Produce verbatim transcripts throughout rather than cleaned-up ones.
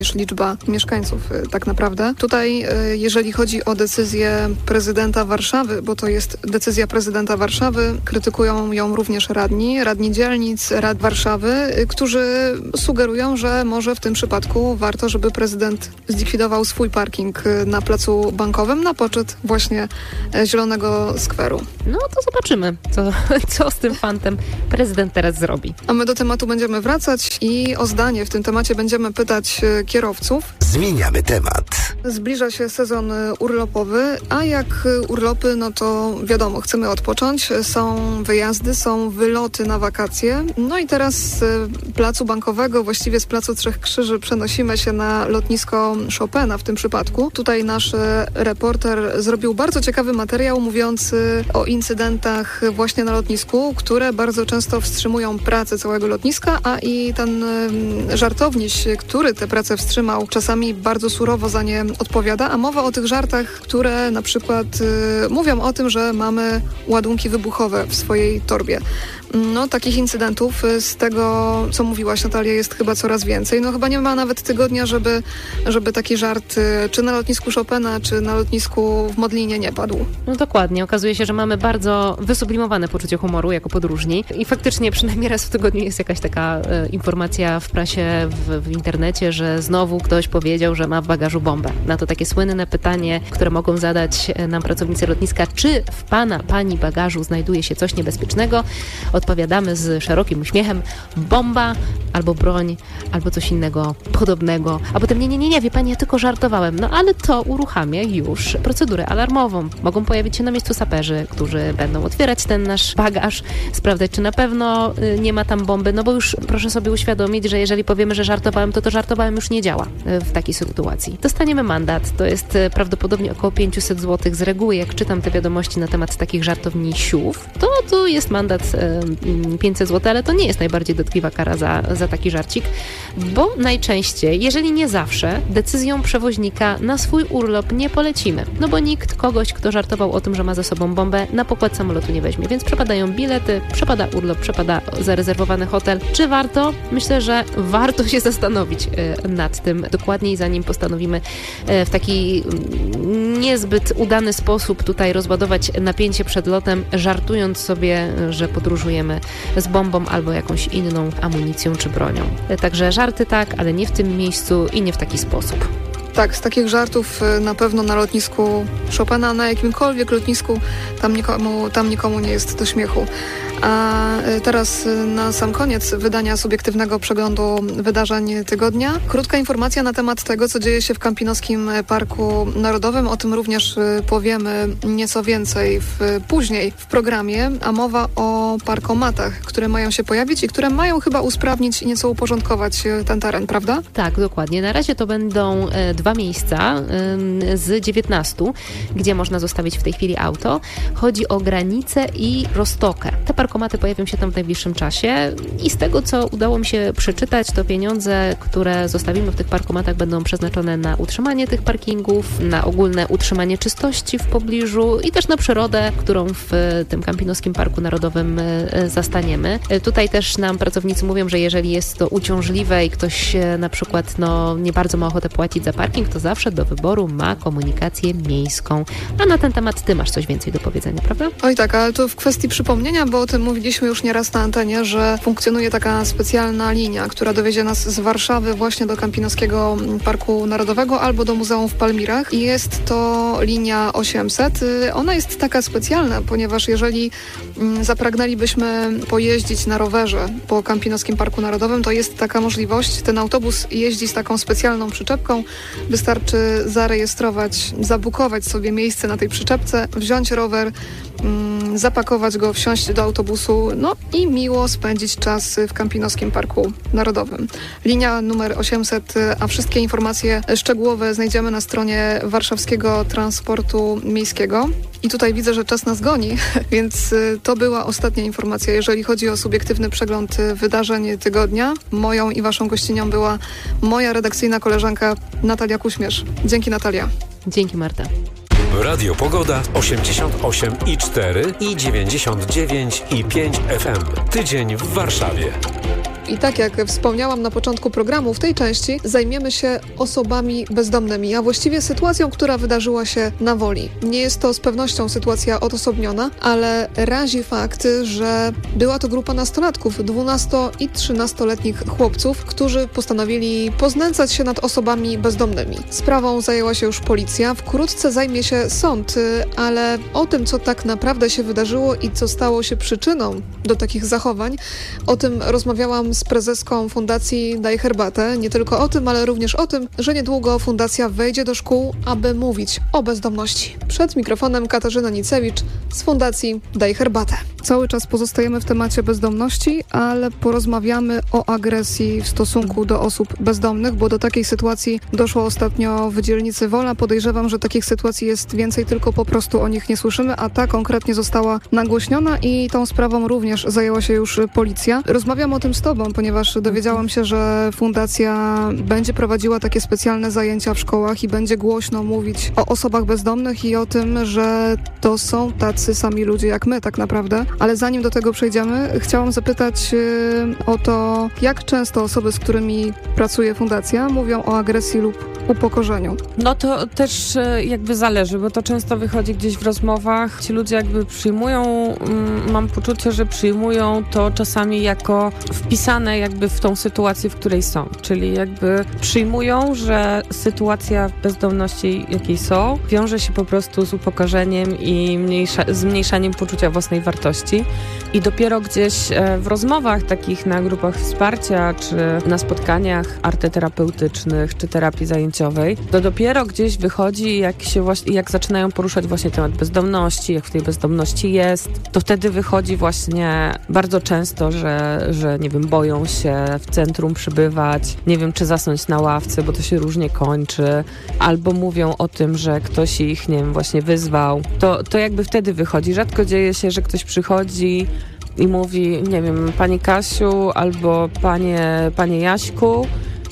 niż liczba mieszkańców tak naprawdę. Tutaj, jeżeli chodzi o decyzję prezydenta Warszawy, bo to jest decyzja prezydenta Warszawy, krytykują ją również radni, radni dzielnic, rad Warszawy, którzy sugerują, że może w tym przypadku warto, żeby prezydent zlikwidował swój parking na placu Bankowym na poczet właśnie Zielonego Skweru. No to zobaczymy, co, co z tym fantem prezydent teraz zrobi. A my do tematu będziemy wracać i o zdanie w tym temacie będziemy pytać kierowców. Zmieniamy temat. Zbliża się sezon urlopowy, a jak urlopy, no to wiadomo, chcemy odpocząć. Są wyjazdy, są wyloty na wakacje. No i teraz z placu Bankowego, właściwie z placu Trzech Krzyży przenosimy się na lotnisko Chopina w tym przypadku. Tutaj nasz reporter zrobił bardzo ciekawy materiał mówiący o incydentach właśnie na lotnisku, które bardzo często wstrzymują pracę całego lotniska, a i ten żartowniś, który tę pracę wstrzymał, czasami bardzo surowo za nie odpowiada, a mowa o tych żartach, które na przykład y, mówią o tym, że mamy ładunki wybuchowe w swojej torbie. No, takich incydentów z tego, co mówiłaś, Natalia, jest chyba coraz więcej. No chyba nie ma nawet tygodnia, żeby, żeby taki żart czy na lotnisku Chopina, czy na lotnisku w Modlinie nie padł. No dokładnie. Okazuje się, że mamy bardzo wysublimowane poczucie humoru jako podróżni i faktycznie przynajmniej raz w tygodniu jest jakaś taka e, informacja w prasie, w, w internecie, że znowu ktoś powiedział, że ma w bagażu bombę. Na to takie słynne pytanie, które mogą zadać nam pracownicy lotniska, czy w pana, pani bagażu znajduje się coś niebezpiecznego? Odpowiadamy z szerokim uśmiechem: bomba, albo broń, albo coś innego podobnego. A potem nie, nie, nie, nie, wie pani, ja tylko żartowałem. No ale to uruchamia już procedurę alarmową. Mogą pojawić się na miejscu saperzy, którzy będą otwierać ten nasz bagaż, sprawdzać, czy na pewno nie ma tam bomby, no bo już proszę sobie uświadomić, że jeżeli powiemy, że żartowałem, to to żartowałem już nie działa w takiej sytuacji. Dostaniemy mandat, to jest prawdopodobnie około pięćset złotych z reguły. Jak czytam te wiadomości na temat takich żartownisiów, to to jest mandat pięćset złotych, ale to nie jest najbardziej dotkliwa kara za, za taki żarcik, bo najczęściej, jeżeli nie zawsze, decyzją przewoźnika na swój urlop nie polecimy. No bo nikt kogoś, kto żartował o tym, że ma ze sobą bombę, na pokład samolotu nie weźmie. Więc przepadają bilety, przepada urlop, przepada zarezerwowany hotel. Czy warto? Myślę, że warto się zastanowić nad tym dokładniej, zanim postanowimy w taki niezbyt udany sposób tutaj rozładować napięcie przed lotem, żartując sobie, że podróżujemy z bombą albo jakąś inną amunicją czy bronią. Także żarty tak, ale nie w tym miejscu i nie w taki sposób. Tak, z takich żartów na pewno na lotnisku Chopina, na jakimkolwiek lotnisku, tam nikomu, tam nikomu nie jest do śmiechu. A teraz na sam koniec wydania subiektywnego przeglądu wydarzeń tygodnia. Krótka informacja na temat tego, co dzieje się w Kampinoskim Parku Narodowym. O tym również powiemy nieco więcej w, później w programie, a mowa o parkomatach, które mają się pojawić i które mają chyba usprawnić i nieco uporządkować ten teren, prawda? Tak, dokładnie. Na razie to będą dwa miejsca z dziewiętnastu, gdzie można zostawić w tej chwili auto. Chodzi o Granicę i Roztokę. Te parkomaty pojawią się tam w najbliższym czasie i z tego, co udało mi się przeczytać, to pieniądze, które zostawimy w tych parkomatach, będą przeznaczone na utrzymanie tych parkingów, na ogólne utrzymanie czystości w pobliżu i też na przyrodę, którą w tym Kampinoskim Parku Narodowym zastaniemy. Tutaj też nam pracownicy mówią, że jeżeli jest to uciążliwe i ktoś na przykład no, nie bardzo ma ochotę płacić za parking, to zawsze do wyboru ma komunikację miejską. A na ten temat ty masz coś więcej do powiedzenia, prawda? Oj tak, ale to w kwestii przypomnienia, bo o tym mówiliśmy już nieraz na antenie, że funkcjonuje taka specjalna linia, która dowiezie nas z Warszawy właśnie do Kampinoskiego Parku Narodowego albo do Muzeum w Palmirach i jest to linia osiemset. Ona jest taka specjalna, ponieważ jeżeli zapragnęlibyśmy pojeździć na rowerze po Kampinoskim Parku Narodowym, to jest taka możliwość. Ten autobus jeździ z taką specjalną przyczepką. Wystarczy zarejestrować, zabukować sobie miejsce na tej przyczepce, wziąć rower, mm, zapakować go, wsiąść do autobusu, no i miło spędzić czas w Kampinoskim Parku Narodowym. Linia numer osiemset, a wszystkie informacje szczegółowe znajdziemy na stronie Warszawskiego Transportu Miejskiego. I tutaj widzę, że czas nas goni, więc to była ostatnia informacja, jeżeli chodzi o subiektywny przegląd wydarzeń tygodnia. Moją i waszą gościnią była moja redakcyjna koleżanka Natalia Kuśmierz. Dzięki, Natalia. Dzięki, Marta. Radio Pogoda osiemdziesiąt osiem i cztery i dziewięćdziesiąt dziewięć i pięć F M. Tydzień w Warszawie. I tak jak wspomniałam na początku programu, w tej części zajmiemy się osobami bezdomnymi, a właściwie sytuacją, która wydarzyła się na Woli. Nie jest to z pewnością sytuacja odosobniona, ale razi fakt, że była to grupa nastolatków, dwunasto- i trzynastoletnich chłopców, którzy postanowili poznęcać się nad osobami bezdomnymi. Sprawą zajęła się już policja, wkrótce zajmie się sąd, ale o tym, co tak naprawdę się wydarzyło i co stało się przyczyną do takich zachowań, o tym rozmawiałam z prezeską Fundacji Daj Herbatę. Nie tylko o tym, ale również o tym, że niedługo fundacja wejdzie do szkół, aby mówić o bezdomności. Przed mikrofonem Katarzyna Nicewicz z Fundacji Daj Herbatę. Cały czas pozostajemy w temacie bezdomności, ale porozmawiamy o agresji w stosunku do osób bezdomnych, bo do takiej sytuacji doszło ostatnio w dzielnicy Wola. Podejrzewam, że takich sytuacji jest więcej, tylko po prostu o nich nie słyszymy, a ta konkretnie została nagłośniona i tą sprawą również zajęła się już policja. Rozmawiam o tym z Tobą, ponieważ dowiedziałam się, że fundacja będzie prowadziła takie specjalne zajęcia w szkołach i będzie głośno mówić o osobach bezdomnych i o tym, że to są tacy sami ludzie jak my tak naprawdę. Ale zanim do tego przejdziemy, chciałam zapytać o to, jak często osoby, z którymi pracuje fundacja, mówią o agresji lub upokorzeniu. No to też jakby zależy, bo to często wychodzi gdzieś w rozmowach. Ci ludzie jakby przyjmują, mam poczucie, że przyjmują to czasami jako wpisane jakby w tą sytuację, w której są. Czyli jakby przyjmują, że sytuacja bezdomności, jakiej są, wiąże się po prostu z upokorzeniem i mniejsza, zmniejszaniem poczucia własnej wartości. I dopiero gdzieś w rozmowach takich na grupach wsparcia, czy na spotkaniach arteterapeutycznych, czy terapii zajęciowej, to dopiero gdzieś wychodzi, jak się właśnie, jak zaczynają poruszać właśnie temat bezdomności, jak w tej bezdomności jest, to wtedy wychodzi właśnie bardzo często, że, że nie wiem, boją się w centrum przybywać, nie wiem, czy zasnąć na ławce, bo to się różnie kończy, albo mówią o tym, że ktoś ich, nie wiem, właśnie wyzwał. To, to jakby wtedy wychodzi. Rzadko dzieje się, że ktoś przychodzi i mówi, nie wiem, pani Kasiu albo panie, panie Jaśku,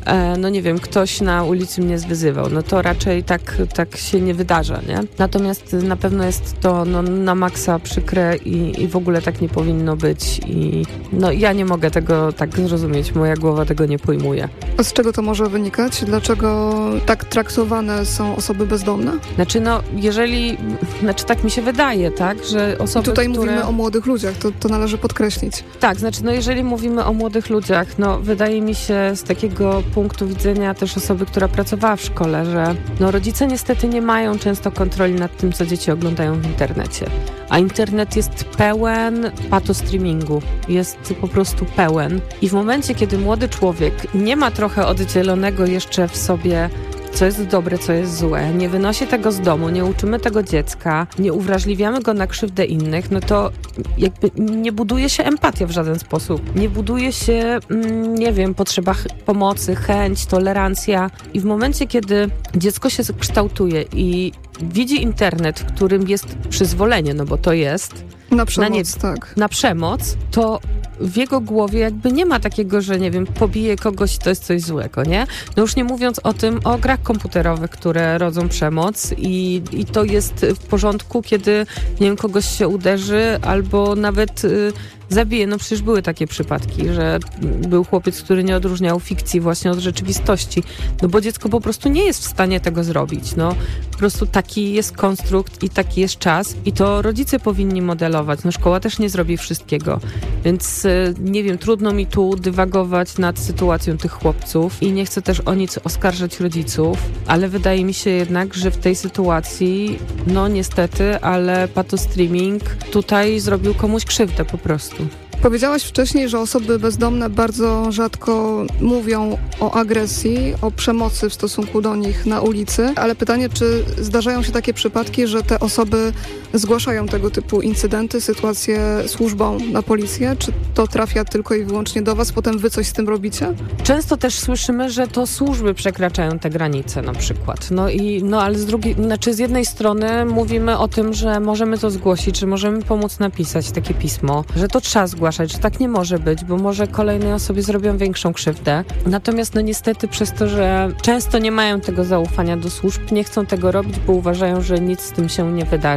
no nie wiem, ktoś na ulicy mnie zwyzywał, no to raczej tak, tak się nie wydarza, nie? Natomiast na pewno jest to no, na maksa przykre i, i w ogóle tak nie powinno być i no ja nie mogę tego tak zrozumieć, moja głowa tego nie pojmuje. A z czego to może wynikać? Dlaczego tak traktowane są osoby bezdomne? Znaczy no, jeżeli, znaczy tak mi się wydaje, tak, że osoby, I tutaj które... mówimy o młodych ludziach, to, to należy podkreślić. Tak, znaczy no jeżeli mówimy o młodych ludziach, no wydaje mi się z takiego punktu widzenia też osoby, która pracowała w szkole, że no rodzice niestety nie mają często kontroli nad tym, co dzieci oglądają w internecie. A internet jest pełen patostreamingu. Jest po prostu pełen. I w momencie, kiedy młody człowiek nie ma trochę oddzielonego jeszcze w sobie, co jest dobre, co jest złe, nie wynosi tego z domu, nie uczymy tego dziecka, nie uwrażliwiamy go na krzywdę innych, no to jakby nie buduje się empatia w żaden sposób. Nie buduje się, mm, nie wiem, potrzeba ch- pomocy, chęć, tolerancja. I w momencie, kiedy dziecko się kształtuje i widzi internet, w którym jest przyzwolenie, no bo to jest, na przemoc, na nie, tak. Na przemoc, to w jego głowie jakby nie ma takiego, że nie wiem, pobije kogoś, to jest coś złego, nie? No już nie mówiąc o tym, o grach komputerowych, które rodzą przemoc i, i to jest w porządku, kiedy, nie wiem, kogoś się uderzy albo nawet y, zabije. No przecież były takie przypadki, że był chłopiec, który nie odróżniał fikcji właśnie od rzeczywistości, no bo dziecko po prostu nie jest w stanie tego zrobić, no. Po prostu taki jest konstrukt i taki jest czas i to rodzice powinni modelować. No szkoła też nie zrobi wszystkiego, więc nie wiem, trudno mi tu dywagować nad sytuacją tych chłopców i nie chcę też o nic oskarżać rodziców, ale wydaje mi się jednak, że w tej sytuacji, no niestety, ale patostreaming tutaj zrobił komuś krzywdę po prostu. Powiedziałaś wcześniej, że osoby bezdomne bardzo rzadko mówią o agresji, o przemocy w stosunku do nich na ulicy, ale pytanie, czy zdarzają się takie przypadki, że te osoby zgłaszają tego typu incydenty, sytuacje służbom na policję? Czy to trafia tylko i wyłącznie do was, potem wy coś z tym robicie? Często też słyszymy, że to służby przekraczają te granice na przykład. No i no ale z drugiej, znaczy z jednej strony mówimy o tym, że możemy to zgłosić, że możemy pomóc napisać takie pismo, że to trzeba zgłaszać, że tak nie może być, bo może kolejnej osobie zrobią większą krzywdę. Natomiast no niestety przez to, że często nie mają tego zaufania do służb, nie chcą tego robić, bo uważają, że nic z tym się nie wydarzy.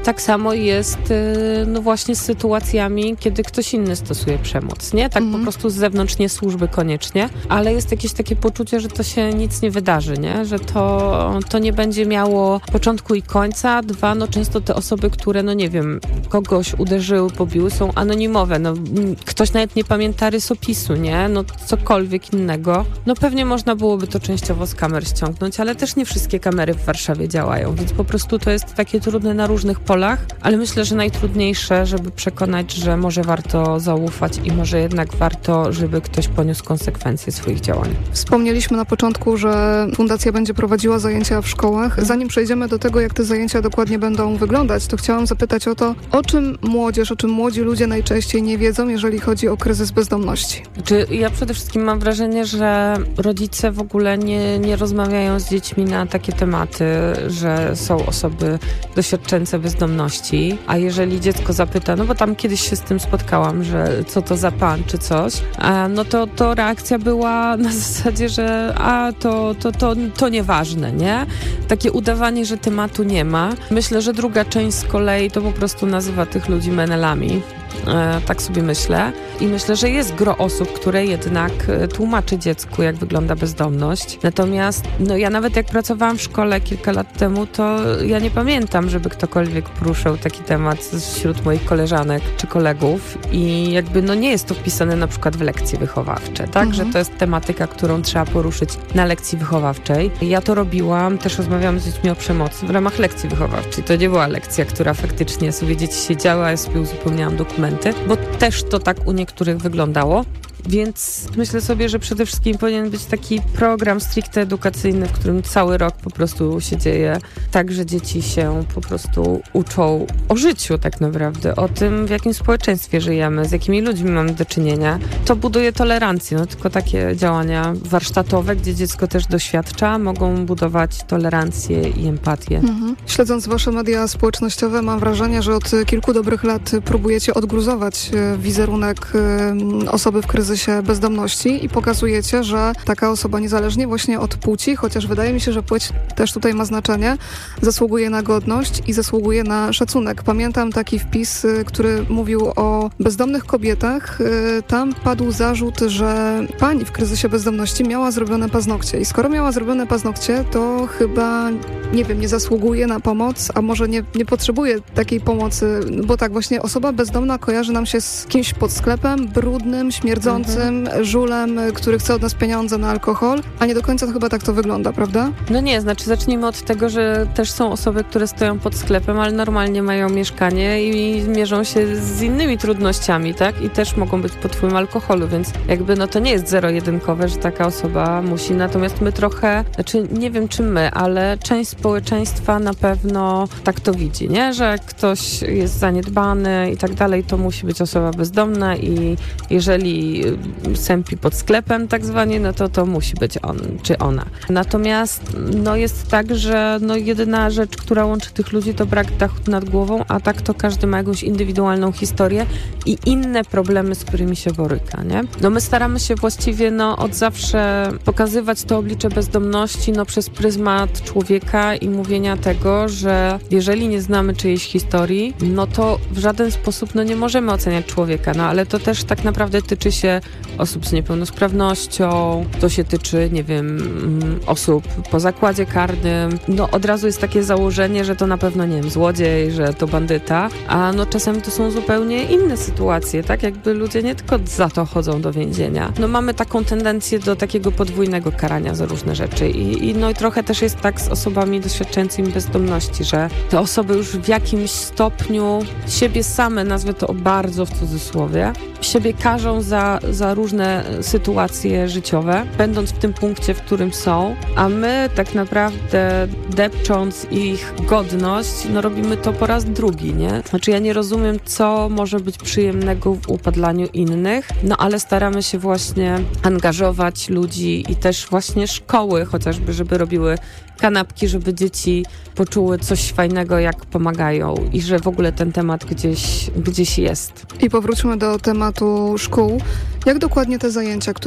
Tak samo jest no właśnie z sytuacjami, kiedy ktoś inny stosuje przemoc, nie? Tak mm. po prostu z zewnątrz, nie służby koniecznie, ale jest jakieś takie poczucie, że to się nic nie wydarzy, nie? Że to, to nie będzie miało początku i końca. Dwa, no często te osoby, które, no nie wiem, kogoś uderzyły, pobiły, są anonimowe. No, ktoś nawet nie pamięta rysopisu, nie? No cokolwiek innego. No pewnie można byłoby to częściowo z kamer ściągnąć, ale też nie wszystkie kamery w Warszawie działają, więc po prostu to jest takie trudne na różnych polach, ale myślę, że najtrudniejsze, żeby przekonać, że może warto zaufać i może jednak warto, żeby ktoś poniósł konsekwencje swoich działań. Wspomnieliśmy na początku, że fundacja będzie prowadziła zajęcia w szkołach. Zanim przejdziemy do tego, jak te zajęcia dokładnie będą wyglądać, to chciałam zapytać o to, o czym młodzież, o czym młodzi ludzie najczęściej nie wiedzą, jeżeli chodzi o kryzys bezdomności. Znaczy, ja przede wszystkim mam wrażenie, że rodzice w ogóle nie, nie rozmawiają z dziećmi na takie tematy, że są osoby doświadczające bezdomności, a jeżeli dziecko zapyta, no bo tam kiedyś się z tym spotkałam, że co to za pan czy coś, a no to, to reakcja była na zasadzie, że a to, to, to, to nieważne, nie? Takie udawanie, że tematu nie ma. Myślę, że druga część z kolei to po prostu nazywa tych ludzi menelami. E, tak sobie myślę. I myślę, że jest gro osób, które jednak tłumaczy dziecku, jak wygląda bezdomność. Natomiast no ja nawet jak pracowałam w szkole kilka lat temu, to ja nie pamiętam, żeby ktokolwiek poruszał taki temat wśród moich koleżanek czy kolegów i jakby no nie jest to wpisane na przykład w lekcje wychowawcze, tak? Mhm. Że to jest tematyka, którą trzeba poruszyć na lekcji wychowawczej. Ja to robiłam, też rozmawiałam z dziećmi o przemocy w ramach lekcji wychowawczej. To nie była lekcja, która faktycznie sobie dzieci siedziały, a ja sobie uzupełniałam dokumenty, bo też to tak u niektórych wyglądało. Więc myślę sobie, że przede wszystkim powinien być taki program stricte edukacyjny, w którym cały rok po prostu się dzieje tak, że dzieci się po prostu uczą o życiu tak naprawdę, o tym, w jakim społeczeństwie żyjemy, z jakimi ludźmi mamy do czynienia. To buduje tolerancję, no tylko takie działania warsztatowe, gdzie dziecko też doświadcza, mogą budować tolerancję i empatię. Mhm. Śledząc wasze media społecznościowe, mam wrażenie, że od kilku dobrych lat próbujecie odgruzować wizerunek osoby w kryzysie bezdomności i pokazujecie, że taka osoba niezależnie właśnie od płci, chociaż wydaje mi się, że płeć też tutaj ma znaczenie, zasługuje na godność i zasługuje na szacunek. Pamiętam taki wpis, który mówił o bezdomnych kobietach. Tam padł zarzut, że pani w kryzysie bezdomności miała zrobione paznokcie i skoro miała zrobione paznokcie, to chyba, nie wiem, nie zasługuje na pomoc, a może nie, nie potrzebuje takiej pomocy, bo tak właśnie osoba bezdomna kojarzy nam się z kimś pod sklepem, brudnym, śmierdzącym, Mhm. żulem, który chce od nas pieniądze na alkohol, a nie do końca to chyba tak to wygląda, prawda? No nie, znaczy zacznijmy od tego, że też są osoby, które stoją pod sklepem, ale normalnie mają mieszkanie i mierzą się z innymi trudnościami, tak? I też mogą być pod wpływem alkoholu, więc jakby no to nie jest zero-jedynkowe, że taka osoba musi, natomiast my trochę, znaczy nie wiem czy my, ale część społeczeństwa na pewno tak to widzi, nie? Że ktoś jest zaniedbany i tak dalej, to musi być osoba bezdomna i jeżeli sępi pod sklepem tak zwanie, no to to musi być on czy ona. Natomiast no jest tak, że no jedyna rzecz, która łączy tych ludzi, to brak dachu nad głową, a tak to każdy ma jakąś indywidualną historię i inne problemy, z którymi się boryka, nie? No my staramy się właściwie no od zawsze pokazywać to oblicze bezdomności no przez pryzmat człowieka i mówienia tego, że jeżeli nie znamy czyjejś historii, no to w żaden sposób no nie możemy oceniać człowieka, no ale to też tak naprawdę tyczy się osób z niepełnosprawnością, to się tyczy, nie wiem, osób po zakładzie karnym. No od razu jest takie założenie, że to na pewno, nie wiem, złodziej, że to bandyta, a no czasami to są zupełnie inne sytuacje, tak? Jakby ludzie nie tylko za to chodzą do więzienia. No mamy taką tendencję do takiego podwójnego karania za różne rzeczy i, i no i trochę też jest tak z osobami doświadczającymi bezdomności, że te osoby już w jakimś stopniu siebie same, nazwę to bardzo w cudzysłowie, siebie karzą za, za różne sytuacje życiowe, będąc w tym punkcie, w którym są, a my tak naprawdę depcząc ich godność, no robimy to po raz drugi, nie? Znaczy ja nie rozumiem, co może być przyjemnego w upadlaniu innych, no ale staramy się właśnie angażować ludzi i też właśnie szkoły chociażby, żeby robiły kanapki, żeby dzieci poczuły coś fajnego, jak pomagają i że w ogóle ten temat gdzieś, gdzieś jest. I powróćmy do tematu szkół. Jak dokładnie te zajęcia, które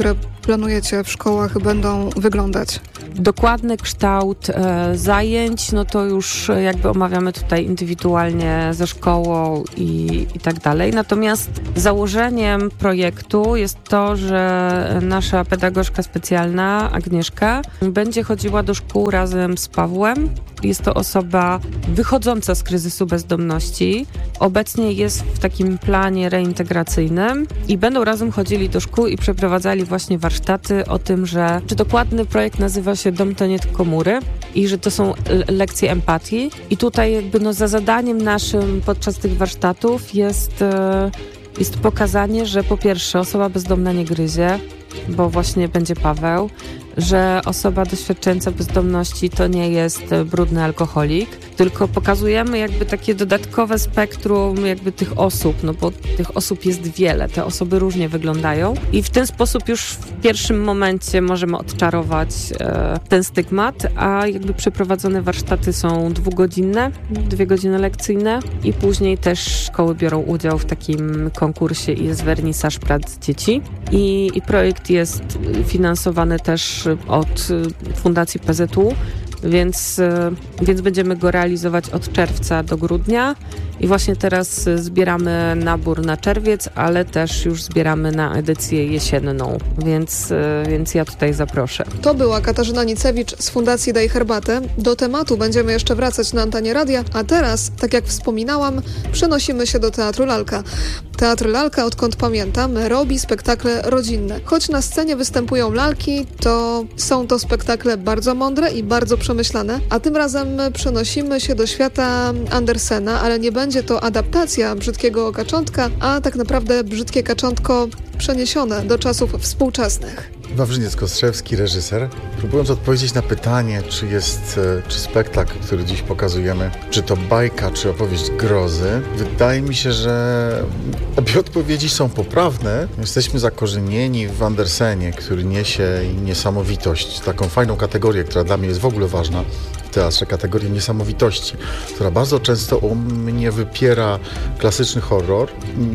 planujecie w szkołach będą wyglądać? Dokładny kształt e, zajęć, no to już jakby omawiamy tutaj indywidualnie ze szkołą i, i tak dalej. Natomiast założeniem projektu jest to, że nasza pedagogzka specjalna Agnieszka będzie chodziła do szkół razem z Pawłem. Jest to osoba wychodząca z kryzysu bezdomności. Obecnie jest w takim planie reintegracyjnym i będą razem chodzili do szkół i przeprowadzali właśnie warsztaty o tym, że czy dokładny projekt nazywa się Dom to nie tylko mury i że to są lekcje empatii. I tutaj jakby no za zadaniem naszym podczas tych warsztatów jest, jest pokazanie, że po pierwsze osoba bezdomna nie gryzie, bo właśnie będzie Paweł, że osoba doświadczająca bezdomności to nie jest brudny alkoholik, tylko pokazujemy jakby takie dodatkowe spektrum jakby tych osób, no bo tych osób jest wiele, te osoby różnie wyglądają i w ten sposób już w pierwszym momencie możemy odczarować e, ten stygmat, a jakby przeprowadzone warsztaty są dwugodzinne, dwie godziny lekcyjne i później też szkoły biorą udział w takim konkursie i jest wernisaż prac dzieci i, i projekt jest finansowany też od Fundacji P Z U, więc, więc będziemy go realizować od czerwca do grudnia i właśnie teraz zbieramy nabór na czerwiec, ale też już zbieramy na edycję jesienną, więc, więc ja tutaj zaproszę. To była Katarzyna Nicewicz z Fundacji Daj Herbatę. Do tematu będziemy jeszcze wracać na antenie radia, a teraz, tak jak wspominałam, przenosimy się do Teatru Lalka. Teatr Lalka, odkąd pamiętam, robi spektakle rodzinne. Choć na scenie występują lalki, to są to spektakle bardzo mądre i bardzo przemyślane, a tym razem przenosimy się do świata Andersena, ale nie będzie to adaptacja Brzydkiego Kaczątka, a tak naprawdę Brzydkie Kaczątko przeniesione do czasów współczesnych. Wawrzyniec-Kostrzewski, reżyser. Próbując odpowiedzieć na pytanie, czy jest, czy spektakl, który dziś pokazujemy, czy to bajka, czy opowieść grozy, wydaje mi się, że obie odpowiedzi są poprawne. Jesteśmy zakorzenieni w Andersenie, który niesie niesamowitość, taką fajną kategorię, która dla mnie jest w ogóle ważna w teatrze, kategorię niesamowitości, która bardzo często u mnie wypiera klasyczny horror.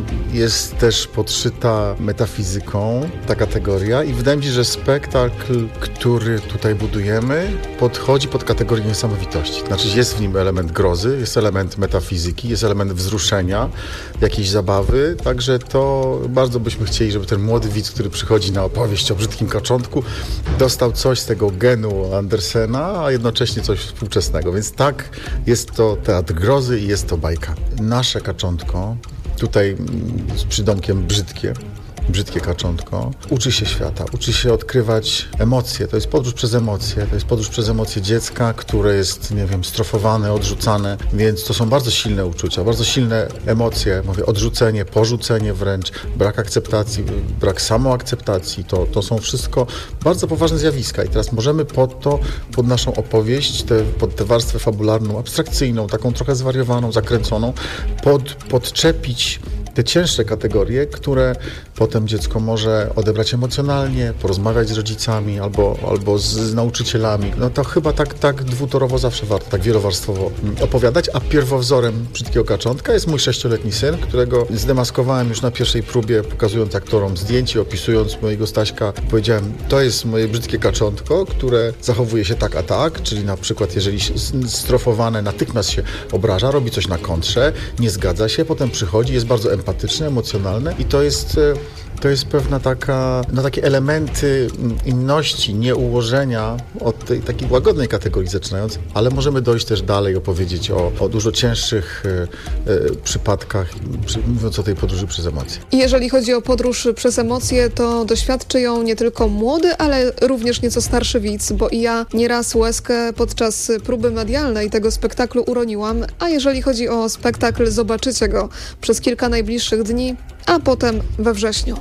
Jest też podszyta metafizyką ta kategoria i wydaje mi się, że spektakl, który tutaj budujemy, podchodzi pod kategorię niesamowitości. Znaczy jest w nim element grozy, jest element metafizyki, jest element wzruszenia, jakiejś zabawy, także to bardzo byśmy chcieli, żeby ten młody widz, który przychodzi na opowieść o Brzydkim Kaczątku, dostał coś z tego genu Andersena, a jednocześnie coś współczesnego. Więc tak, jest to teatr grozy i jest to bajka. Nasze Kaczątko, tutaj z przydomkiem brzydkie, Brzydkie Kaczątko, uczy się świata, uczy się odkrywać emocje. To jest podróż przez emocje, to jest podróż przez emocje dziecka, które jest, nie wiem, strofowane, odrzucane, więc to są bardzo silne uczucia, bardzo silne emocje, mówię, odrzucenie, porzucenie wręcz, brak akceptacji, brak samoakceptacji, to, to są wszystko bardzo poważne zjawiska i teraz możemy pod to, pod naszą opowieść, te, pod tę warstwę fabularną, abstrakcyjną, taką trochę zwariowaną, zakręconą, pod, podczepić te cięższe kategorie, które potem dziecko może odebrać emocjonalnie, porozmawiać z rodzicami albo, albo z, z nauczycielami. No to chyba tak, tak dwutorowo zawsze warto, tak wielowarstwowo opowiadać, a pierwowzorem Brzydkiego Kaczątka jest mój sześcioletni syn, którego zdemaskowałem już na pierwszej próbie, pokazując aktorom zdjęcie, opisując mojego Staśka. Powiedziałem, to jest moje Brzydkie Kaczątko, które zachowuje się tak a tak, czyli na przykład jeżeli strofowane natychmiast się obraża, robi coś na kontrze, nie zgadza się, potem przychodzi, jest bardzo empatyczne, emocjonalne i to jest, to jest pewna taka, no takie elementy inności, nieułożenia od tej takiej łagodnej kategorii zaczynając, ale możemy dojść też dalej, opowiedzieć o, o dużo cięższych e, e, przypadkach, przy, mówiąc o tej podróży przez emocje. I jeżeli chodzi o podróż przez emocje, to doświadczy ją nie tylko młody, ale również nieco starszy widz, bo i ja nieraz łezkę podczas próby medialnej tego spektaklu uroniłam, a jeżeli chodzi o spektakl, zobaczycie go przez kilka najbliższych dni, a potem we wrześniu.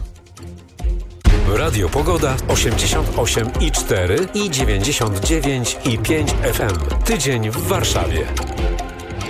Radio Pogoda osiemdziesiąt osiem i cztery i dziewięćdziesiąt dziewięć i pięć F M. Tydzień w Warszawie.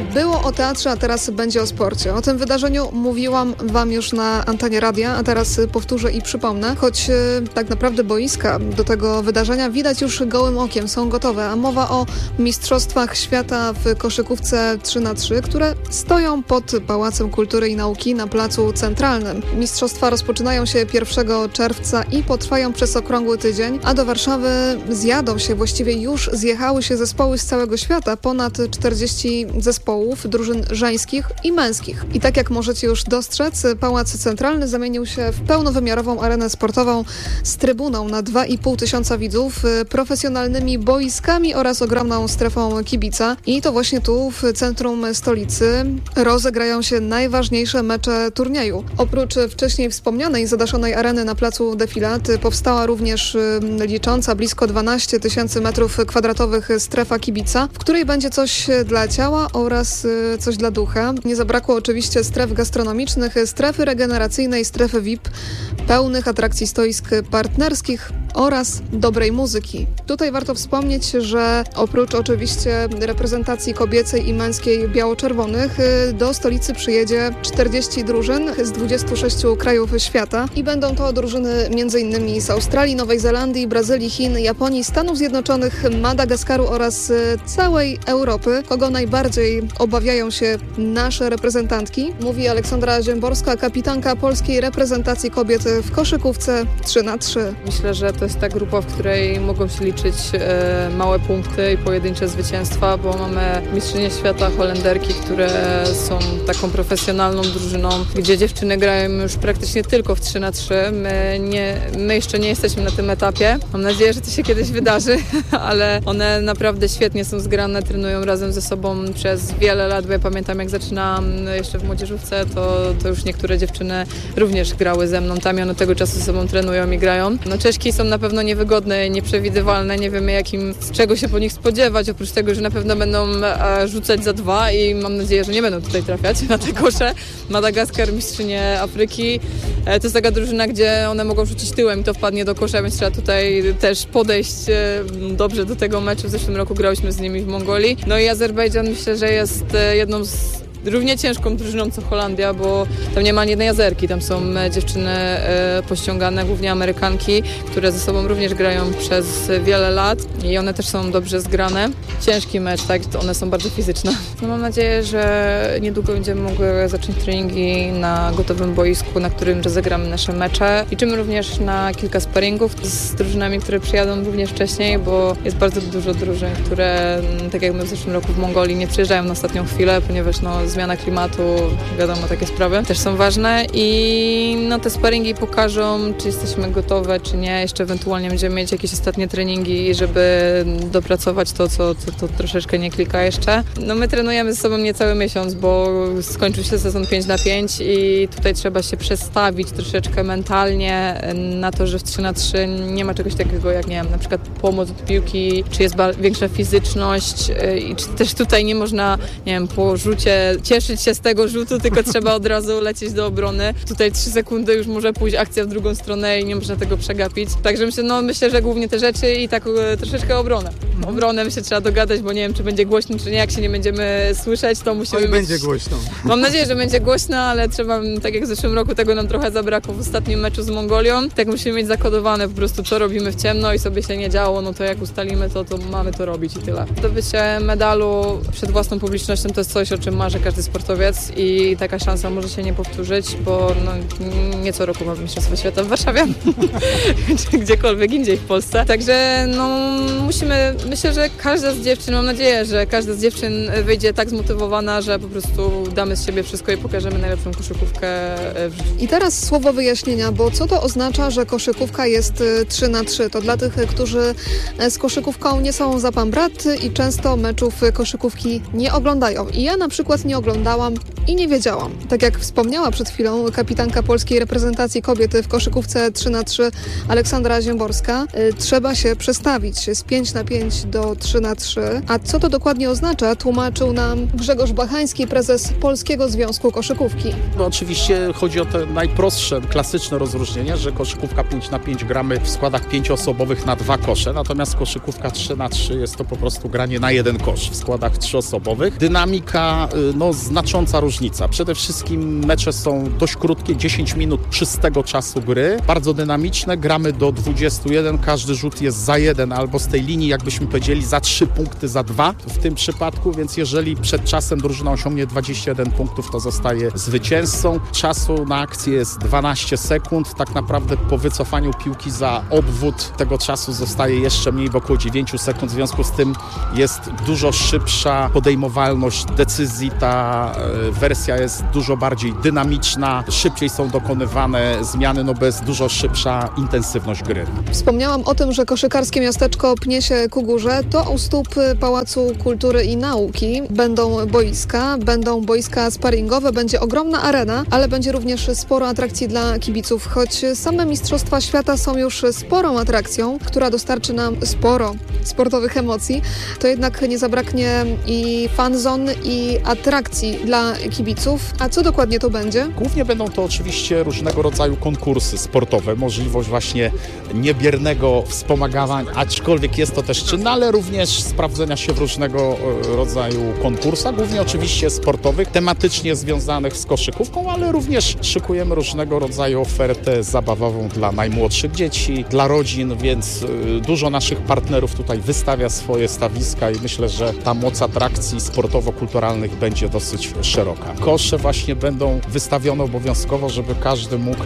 Było o teatrze, a teraz będzie o sporcie. O tym wydarzeniu mówiłam Wam już na antenie radia, a teraz powtórzę i przypomnę. Choć tak naprawdę boiska do tego wydarzenia widać już gołym okiem, są gotowe, a mowa o Mistrzostwach Świata w koszykówce trzy na trzy, które stoją pod Pałacem Kultury i Nauki na Placu Centralnym. Mistrzostwa rozpoczynają się pierwszego czerwca i potrwają przez okrągły tydzień, a do Warszawy zjadą się, właściwie już zjechały się zespoły z całego świata, ponad czterdzieści zespołów, drużyn żeńskich i męskich. I tak jak możecie już dostrzec, Pałac Centralny zamienił się w pełnowymiarową arenę sportową z trybuną na dwa i pół tysiąca widzów, profesjonalnymi boiskami oraz ogromną strefą kibica. I to właśnie tu, w centrum stolicy, rozegrają się najważniejsze mecze turnieju. Oprócz wcześniej wspomnianej zadaszonej areny na placu Defilat powstała również licząca blisko dwanaście tysięcy metrów kwadratowych strefa kibica, w której będzie coś dla ciała oraz coś dla ducha. Nie zabrakło oczywiście stref gastronomicznych, strefy regeneracyjnej, strefy V I P, pełnych atrakcji stoisk partnerskich oraz dobrej muzyki. Tutaj warto wspomnieć, że oprócz oczywiście reprezentacji kobiecej i męskiej biało-czerwonych do stolicy przyjedzie czterdzieści drużyn z dwudziestu sześciu krajów świata i będą to drużyny m.in. z Australii, Nowej Zelandii, Brazylii, Chin, Japonii, Stanów Zjednoczonych, Madagaskaru oraz całej Europy. Kogo najbardziej obawiają się nasze reprezentantki? Mówi Aleksandra Ziemborska, kapitanka polskiej reprezentacji kobiet w koszykówce trzy na trzy. Myślę, że to jest ta grupa, w której mogą się liczyć e, małe punkty i pojedyncze zwycięstwa, bo mamy mistrzynie świata Holenderki, które są taką profesjonalną drużyną, gdzie dziewczyny grają już praktycznie tylko w trzy na trzy. My, nie, my jeszcze nie jesteśmy na tym etapie. Mam nadzieję, że to się kiedyś wydarzy, ale one naprawdę świetnie są zgrane, trenują razem ze sobą przez wiele lat, bo ja pamiętam, jak zaczynałam jeszcze w młodzieżówce, to, to już niektóre dziewczyny również grały ze mną tam i one tego czasu ze sobą trenują i grają. No Czeszki są na pewno niewygodne, nieprzewidywalne, nie wiemy jakim, z czego się po nich spodziewać, oprócz tego, że na pewno będą e, rzucać za dwa i mam nadzieję, że nie będą tutaj trafiać na te kosze. Madagaskar, mistrzynie Afryki, e, to jest taka drużyna, gdzie one mogą rzucić tyłem i to wpadnie do kosza, więc trzeba tutaj też podejść e, dobrze do tego meczu. W zeszłym roku grałyśmy z nimi w Mongolii. No i Azerbejdżan myślę, że jest e, jedną z równie ciężką drużyną co Holandia, bo tam nie ma ani jednej Azerki, tam są dziewczyny e, pościągane, głównie Amerykanki, które ze sobą również grają przez wiele lat i one też są dobrze zgrane. Ciężki mecz, tak, one są bardzo fizyczne. No, mam nadzieję, że niedługo będziemy mogły zacząć treningi na gotowym boisku, na którym rozegramy nasze mecze. Liczymy również na kilka sparingów z drużynami, które przyjadą również wcześniej, bo jest bardzo dużo drużyn, które, tak jak my w zeszłym roku w Mongolii, nie przyjeżdżają na ostatnią chwilę, ponieważ no, zmiana klimatu, wiadomo, takie sprawy też są ważne i no, te sparingi pokażą, czy jesteśmy gotowe, czy nie. Jeszcze ewentualnie będziemy mieć jakieś ostatnie treningi, żeby dopracować to, co to, to troszeczkę nie klika jeszcze. No my trenujemy ze sobą niecały miesiąc, bo skończył się sezon pięć na pięć i tutaj trzeba się przestawić troszeczkę mentalnie na to, że w trzy na trzy nie ma czegoś takiego jak, nie wiem, na przykład pomoc od piłki, czy jest większa fizyczność i czy też tutaj nie można, nie wiem, po rzucie cieszyć się z tego rzutu, tylko trzeba od razu lecieć do obrony. Tutaj trzy sekundy już może pójść akcja w drugą stronę i nie można tego przegapić. Także myślę, no, myślę, że głównie te rzeczy i tak e, troszeczkę obronę. Obronę myślę, trzeba dogadać, bo nie wiem, czy będzie głośno, czy nie. Jak się nie będziemy słyszeć, to musimy Oj, mieć... będzie głośno. Mam nadzieję, że będzie głośno, ale trzeba, tak jak w zeszłym roku, tego nam trochę zabrakło w ostatnim meczu z Mongolią. Tak musimy mieć zakodowane po prostu, co robimy w ciemno i sobie się nie działo, no to jak ustalimy to, to mamy to robić i tyle. Zdobycie medalu przed własną publicznością to jest coś, o czym marzy każdy sportowiec i taka szansa może się nie powtórzyć, bo no, nie co roku mamy Mistrzostwa Świata w Warszawie, czy gdziekolwiek indziej w Polsce. Także no, musimy, myślę, że każda z dziewczyn, mam nadzieję, że każda z dziewczyn wyjdzie tak zmotywowana, że po prostu damy z siebie wszystko i pokażemy najlepszą koszykówkę w życiu. I teraz słowo wyjaśnienia, bo co to oznacza, że koszykówka jest trzy na trzy? To dla tych, którzy z koszykówką nie są za pan brat i często meczów koszykówki nie oglądają. I ja na przykład nie oglądałam i nie wiedziałam. Tak jak wspomniała przed chwilą kapitanka polskiej reprezentacji kobiety w koszykówce trzy na trzy Aleksandra Ziemborska, y, trzeba się przestawić z pięć na pięć do trzy na trzy. A co to dokładnie oznacza, tłumaczył nam Grzegorz Bachański, prezes Polskiego Związku Koszykówki. No, oczywiście chodzi o te najprostsze, klasyczne rozróżnienie, że koszykówka pięć na pięć gramy w składach pięcioosobowych na dwa kosze, natomiast koszykówka trzy na trzy jest to po prostu granie na jeden kosz w składach trzyosobowych. Dynamika, no znacząca różnica. Przede wszystkim mecze są dość krótkie, dziesięć minut czystego czasu gry, bardzo dynamiczne, gramy do dwudziestu jeden, każdy rzut jest za jeden albo z tej linii, jakbyśmy powiedzieli, za trzy punkty, za dwa w tym przypadku, więc jeżeli przed czasem drużyna osiągnie dwadzieścia jeden punktów, to zostaje zwycięzcą. Czasu na akcję jest dwanaście sekund, tak naprawdę po wycofaniu piłki za obwód tego czasu zostaje jeszcze mniej, bo około dziewięć sekund, w związku z tym jest dużo szybsza podejmowalność decyzji, ta wersja jest dużo bardziej dynamiczna, szybciej są dokonywane zmiany, no bez dużo szybsza intensywność gry. Wspomniałam o tym, że koszykarskie miasteczko pnie się ku górze. To u stóp Pałacu Kultury i Nauki będą boiska, będą boiska sparingowe, będzie ogromna arena, ale będzie również sporo atrakcji dla kibiców. Choć same Mistrzostwa Świata są już sporą atrakcją, która dostarczy nam sporo sportowych emocji, to jednak nie zabraknie i fan zone, i atrakcji dla kibiców. A co dokładnie to będzie? Głównie będą to oczywiście różnego rodzaju konkursy sportowe, możliwość właśnie niebiernego wspomagania, aczkolwiek jest to też czynne, ale również sprawdzenia się w różnego rodzaju konkursach, głównie oczywiście sportowych, tematycznie związanych z koszykówką, ale również szykujemy różnego rodzaju ofertę zabawową dla najmłodszych dzieci, dla rodzin, więc dużo naszych partnerów tutaj wystawia swoje stawiska i myślę, że ta moc atrakcji sportowo-kulturalnych będzie dosyć szeroka. Kosze właśnie będą wystawione obowiązkowo, żeby każdy mógł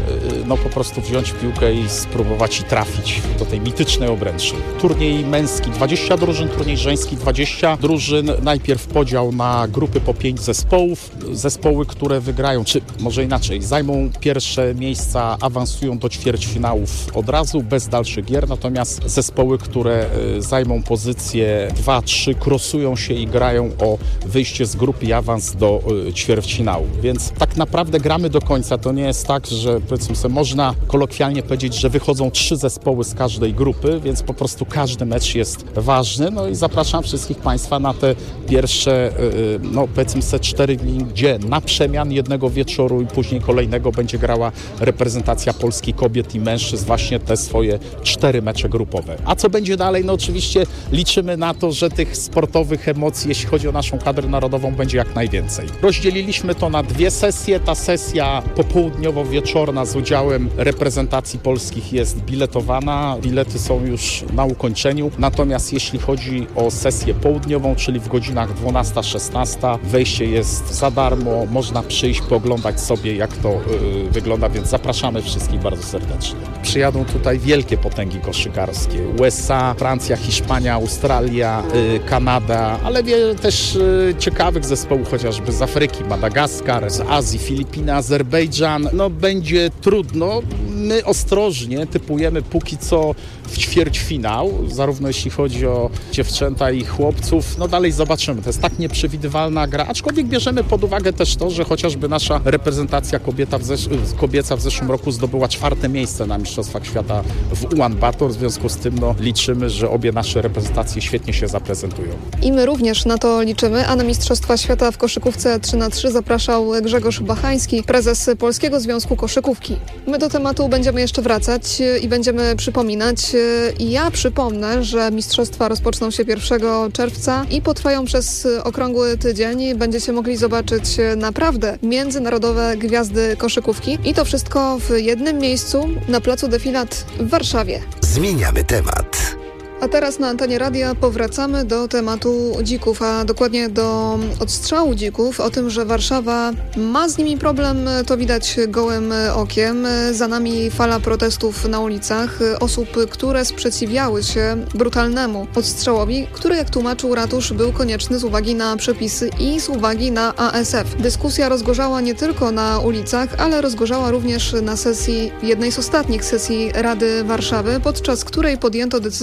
no po prostu wziąć piłkę i spróbować i trafić do tej mitycznej obręczy. Turniej męski dwadzieścia drużyn, turniej żeński dwadzieścia drużyn. Najpierw podział na grupy po pięć zespołów. Zespoły, które wygrają, czy może inaczej, zajmą pierwsze miejsca, awansują do ćwierćfinałów od razu, bez dalszych gier, natomiast zespoły, które zajmą pozycje dwa trzy, krosują się i grają o wyjście z grupy i awans do ćwierćfinału. Więc tak naprawdę gramy do końca. To nie jest tak, że powiedzmy sobie, można kolokwialnie powiedzieć, że wychodzą trzy zespoły z każdej grupy, więc po prostu każdy mecz jest ważny. No i zapraszam wszystkich Państwa na te pierwsze, no powiedzmy sobie, cztery dni, gdzie na przemian jednego wieczoru i później kolejnego będzie grała reprezentacja Polski kobiet i mężczyzn, właśnie te swoje cztery mecze grupowe. A co będzie dalej? No oczywiście liczymy na to, że tych sportowych emocji, jeśli chodzi o naszą kadrę narodową, będzie jak najwięcej. Rozdzieliliśmy to na dwie sesje. Ta sesja popołudniowo-wieczorna z udziałem reprezentacji polskich jest biletowana. Bilety są już na ukończeniu. Natomiast jeśli chodzi o sesję południową, czyli w godzinach dwunasta szesnasta, wejście jest za darmo. Można przyjść, pooglądać sobie, jak to yy, wygląda, więc zapraszamy wszystkich bardzo serdecznie. Przyjadą tutaj wielkie potęgi koszykarskie. U S A, Francja, Hiszpania, Australia, yy, Kanada, ale wiele też yy, ciekawych zespołów, chociażby z Afryki, Madagaskar, z Azji, Filipiny, Azerbejdżan. No będzie trudno. My ostrożnie typujemy póki co w ćwierćfinał, zarówno jeśli chodzi o dziewczęta i chłopców. No dalej zobaczymy. To jest tak nieprzewidywalna gra, aczkolwiek bierzemy pod uwagę też to, że chociażby nasza reprezentacja kobieta w zesz- kobieca w zeszłym roku zdobyła czwarte miejsce na Mistrzostwach Świata w Ulan Bator. W związku z tym no, liczymy, że obie nasze reprezentacje świetnie się zaprezentują. I my również na to liczymy, a na Mistrzostwa Świata w koszykówce trzy na trzy zapraszał Grzegorz Bachański, prezes Polskiego Związku Koszykówki. My do tematu będziemy jeszcze wracać i będziemy przypominać. I ja przypomnę, że mistrzostwa rozpoczną się pierwszego czerwca i potrwają przez okrągły tydzień. Będziecie mogli zobaczyć naprawdę międzynarodowe gwiazdy koszykówki i to wszystko w jednym miejscu na placu Defilat w Warszawie. Zmieniamy temat. A teraz na antenie radia powracamy do tematu dzików, a dokładnie do odstrzału dzików. O tym, że Warszawa ma z nimi problem, to widać gołym okiem. Za nami fala protestów na ulicach osób, które sprzeciwiały się brutalnemu odstrzałowi, który, jak tłumaczył ratusz, był konieczny z uwagi na przepisy i z uwagi na A S F. Dyskusja rozgorzała nie tylko na ulicach, ale rozgorzała również na sesji, jednej z ostatnich sesji Rady Warszawy, podczas której podjęto decyzję o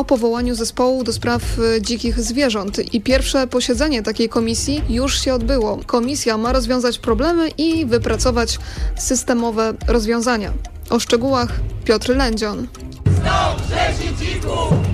powołaniu zespołu do spraw dzikich zwierząt. I pierwsze posiedzenie takiej komisji już się odbyło. Komisja ma rozwiązać problemy i wypracować systemowe rozwiązania. O szczegółach Piotr Lędzion. Stop rzezi dziku!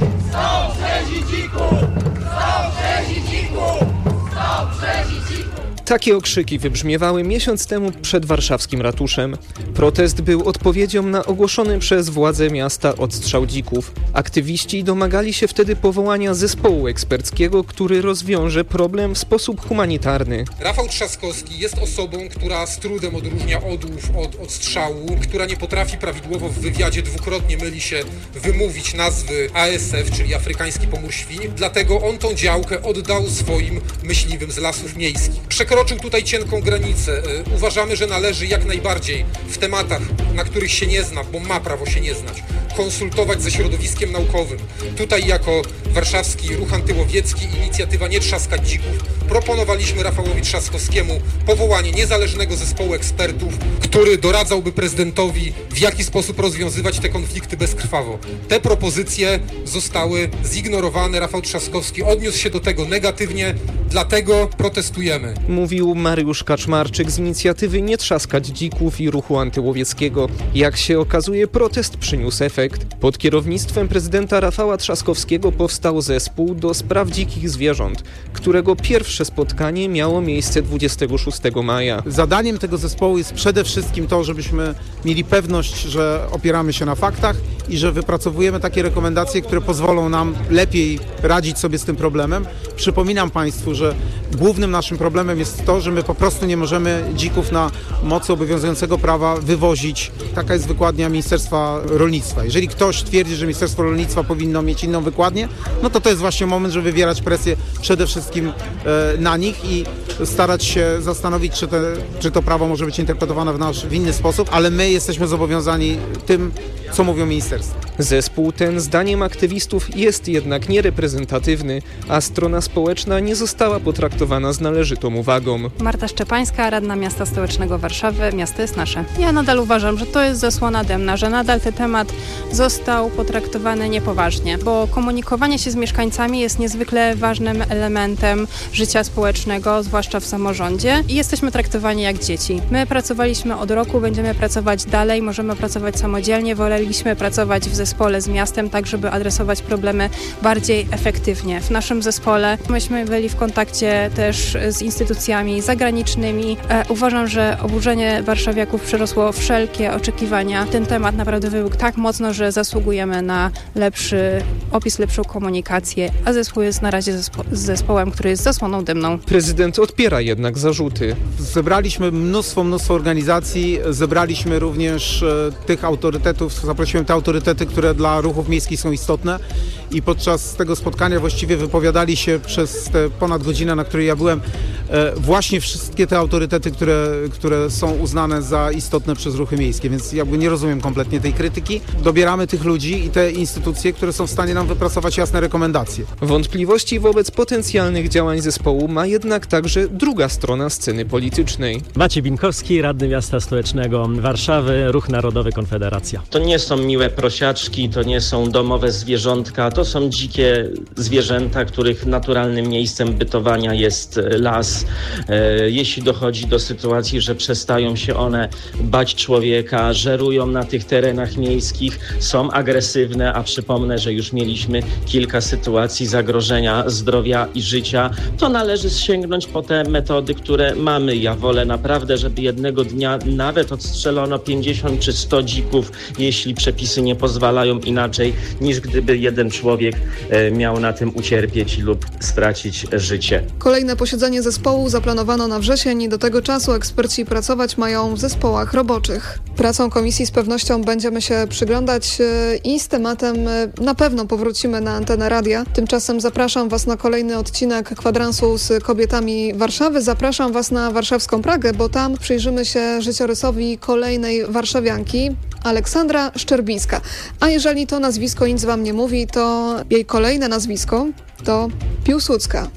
Stop rzezi dziku! Stop rzezi dziku! Stop rzezi dziku! Takie okrzyki wybrzmiewały miesiąc temu przed warszawskim ratuszem. Protest był odpowiedzią na ogłoszony przez władze miasta odstrzał dzików. Aktywiści domagali się wtedy powołania zespołu eksperckiego, który rozwiąże problem w sposób humanitarny. Rafał Trzaskowski jest osobą, która z trudem odróżnia odłów od odstrzału, która nie potrafi prawidłowo w wywiadzie, dwukrotnie myli się wymówić nazwy A S F, czyli Afrykański Pomór Świń. Dlatego on tą działkę oddał swoim myśliwym z lasów miejskich. Przekroczył tutaj cienką granicę. Uważamy, że należy jak najbardziej w tematach, na których się nie zna, bo ma prawo się nie znać, konsultować ze środowiskiem naukowym. Tutaj jako Warszawski Ruch Antyłowiecki, inicjatywa Nie Trzaskać Dzików, proponowaliśmy Rafałowi Trzaskowskiemu powołanie niezależnego zespołu ekspertów, który doradzałby prezydentowi, w jaki sposób rozwiązywać te konflikty bezkrwawo. Te propozycje zostały zignorowane. Rafał Trzaskowski odniósł się do tego negatywnie, dlatego protestujemy. Mówił Mariusz Kaczmarczyk z inicjatywy Nie Trzaskać Dzików i Ruchu Antyłowieckiego. Jak się okazuje, protest przyniósł efekt. Pod kierownictwem prezydenta Rafała Trzaskowskiego powstał zespół do spraw dzikich zwierząt, którego pierwsze spotkanie miało miejsce dwudziestego szóstego maja. Zadaniem tego zespołu jest przede wszystkim to, żebyśmy mieli pewność, że opieramy się na faktach i że wypracowujemy takie rekomendacje, które pozwolą nam lepiej radzić sobie z tym problemem. Przypominam Państwu, że głównym naszym problemem jest to, że my po prostu nie możemy dzików na mocy obowiązującego prawa wywozić. Taka jest wykładnia Ministerstwa Rolnictwa. Jeżeli ktoś twierdzi, że Ministerstwo Rolnictwa powinno mieć inną wykładnię, no to to jest właśnie moment, żeby wywierać presję przede wszystkim e, na nich i starać się zastanowić, czy, te, czy to prawo może być interpretowane w nasz w inny sposób, ale my jesteśmy zobowiązani tym, co mówią ministerstwa. Zespół ten, zdaniem aktywistów, jest jednak niereprezentatywny, a strona społeczna nie została potraktowana z należytą uwagą. Marta Szczepańska, radna miasta stołecznego Warszawy. Miasto jest nasze. Ja nadal uważam, że to jest zasłona dymna, że nadal ten temat został potraktowany niepoważnie, bo komunikowanie się z mieszkańcami jest niezwykle ważnym elementem życia społecznego, zwłaszcza w samorządzie, i jesteśmy traktowani jak dzieci. My pracowaliśmy od roku, będziemy pracować dalej, możemy pracować samodzielnie, woleliśmy pracować w zespole z miastem, tak żeby adresować problemy bardziej efektywnie. W naszym zespole myśmy byli w kontakcie też z instytucjami zagranicznymi. E, uważam, że oburzenie warszawiaków przerosło wszelkie oczekiwania. Ten temat naprawdę wybuchł tak mocno, że zasługujemy na lepszy opis, lepszą komunikację, a zespół jest na razie zespo- z zespołem, który jest zasłoną dymną. Prezydent odpiera jednak zarzuty. Zebraliśmy mnóstwo, mnóstwo organizacji, zebraliśmy również e, tych autorytetów, zaprosiłem te autorytety, które dla ruchów miejskich są istotne, i podczas tego spotkania właściwie wypowiadali się przez te ponad godzinę, na której ja byłem, e, właśnie wszystkie te autorytety, które, które są uznane za istotne przez ruchy miejskie, więc jakby nie rozumiem kompletnie tej krytyki. Dobieramy tych ludzi i te instytucje, które są w stanie nam wypracować jasne rekomendacje. Wątpliwości wobec potencjalnych działań zespołu ma jednak także druga strona sceny politycznej. Maciej Binkowski, radny miasta stołecznego Warszawy, Ruch Narodowy Konfederacja. To nie są miłe prosiaczki, to nie są domowe zwierzątka, to są dzikie zwierzęta, których naturalnym miejscem bytowania jest las. E, jeśli dochodzi do sytuacji, że przestają się one bać człowieka, żerują na tych terenach miejskich, są agresywne, a przypomnę, że już mieliśmy kilka sytuacji zagrożenia zdrowia i życia, to należy sięgnąć po te metody, które mamy. Ja wolę naprawdę, żeby jednego dnia nawet odstrzelono pięćdziesiąt czy sto dzików, jeśli przepisy nie pozwalają inaczej, niż gdyby jeden człowiek e, miał na tym ucierpieć lub stracić życie. Kolejne posiedzenie zespołu zaplanowano na wrzesień. Do tego czasu eksperci pracować mają w zespołach roboczych. Pracą komisji z pewnością będziemy się przyglądać i z tematem na pewno powrócimy na antenę radia. Tymczasem zapraszam Was na kolejny odcinek kwadransu z kobietami Warszawy. Zapraszam Was na warszawską Pragę, bo tam przyjrzymy się życiorysowi kolejnej warszawianki, Aleksandra Szczerbińska. A jeżeli to nazwisko nic Wam nie mówi, to jej kolejne nazwisko to Piłsudska.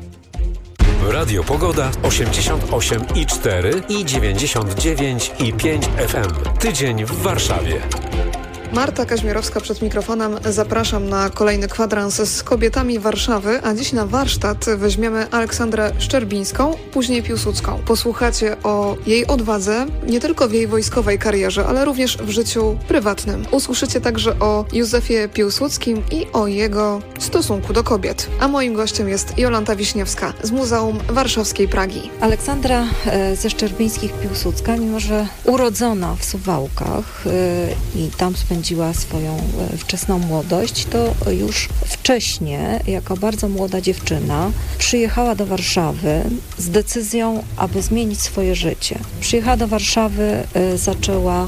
Radio Pogoda osiemdziesiąt osiem i cztery i dziewięćdziesiąt dziewięć i pięć F M. Tydzień w Warszawie. Marta Kaźmierowska przed mikrofonem. Zapraszam na kolejny kwadrans z kobietami Warszawy, a dziś na warsztat weźmiemy Aleksandrę Szczerbińską, później Piłsudską. Posłuchacie o jej odwadze, nie tylko w jej wojskowej karierze, ale również w życiu prywatnym. Usłyszycie także o Józefie Piłsudskim i o jego stosunku do kobiet. A moim gościem jest Jolanta Wiśniewska z Muzeum Warszawskiej Pragi. Aleksandra ze Szczerbińskich-Piłsudska, mimo że urodzona w Suwałkach i tam spędziła swoją wczesną młodość, to już wcześniej, jako bardzo młoda dziewczyna, przyjechała do Warszawy z decyzją, aby zmienić swoje życie. Przyjechała do Warszawy, zaczęła